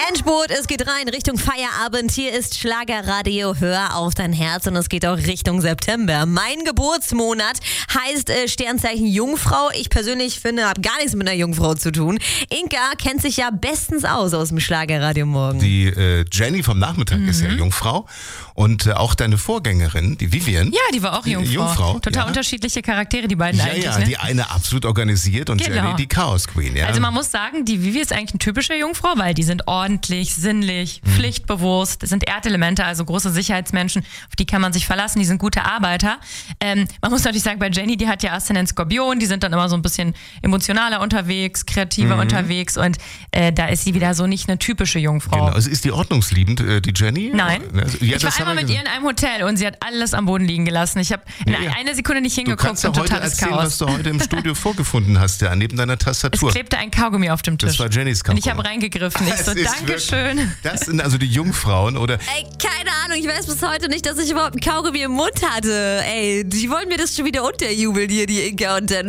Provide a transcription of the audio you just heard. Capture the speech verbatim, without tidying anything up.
Endspurt, es geht rein Richtung Feierabend. Hier ist Schlagerradio, hör auf dein Herz und es geht auch Richtung September. Mein Geburtsmonat heißt äh, Sternzeichen Jungfrau. Ich persönlich finde, habe gar nichts mit einer Jungfrau zu tun. Inka kennt sich ja bestens aus aus dem Schlagerradio morgen. Die äh, Jenny vom Nachmittag mhm. ist ja Jungfrau und äh, auch deine Vorgängerin, die Vivian. Ja, die war auch Jungfrau. Jungfrau Total ja. unterschiedliche Charaktere, die beiden ja, eigentlich. Ja, ne? die eine absolut organisiert und genau. Jenny die Chaos Queen. Ja. Also man muss sagen, die Vivi ist eigentlich eine typische Jungfrau, weil die sind ordentlich, sinnlich, mhm. pflichtbewusst, das sind Erdelemente, also große Sicherheitsmenschen, auf die kann man sich verlassen, die sind gute Arbeiter. Ähm, man muss natürlich sagen, bei Jenny, die hat ja Aszendent Skorpion, die sind dann immer so ein bisschen emotionaler unterwegs, kreativer mhm. unterwegs und äh, da ist sie wieder so nicht eine typische Jungfrau. Genau. Also ist die ordnungsliebend, äh, die Jenny? Nein. Also, ja, ich war einmal mit ihr in einem Hotel und sie hat alles am Boden liegen gelassen. Ich habe in ja, ja. einer Sekunde nicht hingeguckt. Du kannst ja und heute totales erzählen, Chaos. was du heute im Studio vorgefunden hast, ja, neben deiner Tastatur. Es klebte ein Kaugummi auf dem Tisch. Das war Jennys Kaugummi. Und ich habe reingegriffen. Ich so, Dankeschön. Wirklich, das sind also die Jungfrauen, oder? Ey, keine Ahnung, ich weiß bis heute nicht, dass ich überhaupt ein Kaugummi im Mund hatte. Ey, die wollen mir das schon wieder unterjubeln hier, die Inka und der